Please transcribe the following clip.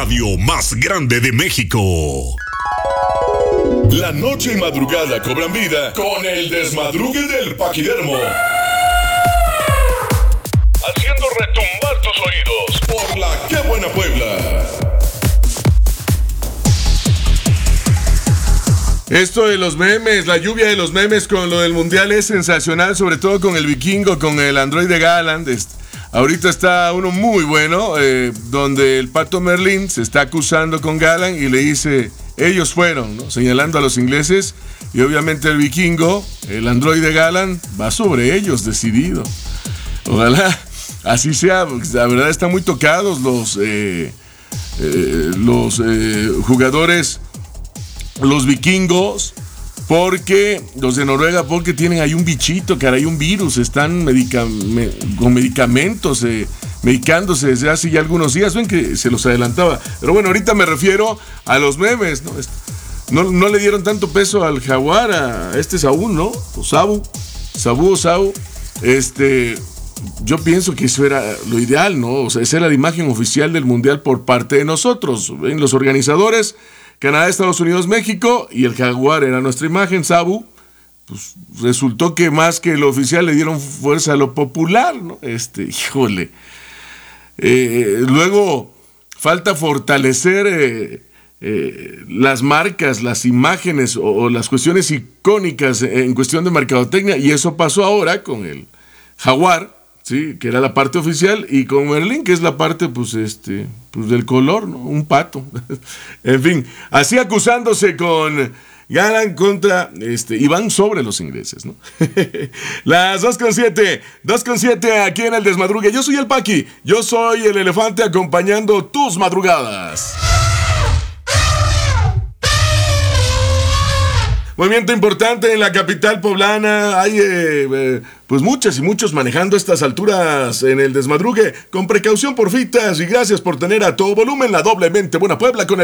radio más grande de México. La noche y madrugada cobran vida con el desmadrugue del Paquidermo. Haciendo retumbar tus oídos por la Qué Buena Puebla. Esto de los memes, la lluvia de los memes con lo del mundial es sensacional, sobre todo con el vikingo, con el androide Gallant. Ahorita está uno muy bueno, donde el Pato Merlín se está acusando con Gallant y le dice, ellos fueron, ¿no? Señalando a los ingleses, y obviamente el vikingo, el androide Gallant, va sobre ellos, decidido. Ojalá así sea, porque la verdad están muy tocados los jugadores, los vikingos, porque los de Noruega, porque tienen ahí un bichito, caray, un virus, están con medicamentos, medicándose desde hace ya algunos días. Ven que se los adelantaba, pero bueno, ahorita me refiero a los memes, ¿no? No le dieron tanto peso al jaguar, a Saúl, ¿no? O Sabu. Yo pienso que eso era lo ideal, ¿no? O sea, esa era la imagen oficial del mundial por parte de nosotros, ¿ven? Los organizadores, Canadá, Estados Unidos, México, y el jaguar era nuestra imagen, Sabu. Pues resultó que más que lo oficial le dieron fuerza a lo popular, ¿no? Híjole. Luego falta fortalecer las marcas, las imágenes o las cuestiones icónicas en cuestión de mercadotecnia, y eso pasó ahora con el jaguar, sí, que era la parte oficial, y con Merlín, que es la parte, pues del color, ¿no? Un pato. En fin, así acusándose con Gallant contra, y van sobre los ingleses, ¿no? Las 2:07 aquí en el Desmadrugue. Yo soy el Paqui, yo soy el elefante acompañando tus madrugadas. Movimiento importante en la capital poblana. Hay pues muchas y muchos manejando estas alturas en el Desmadrugue. Con precaución, porfitas, y gracias por tener a todo volumen la doblemente buena Puebla con el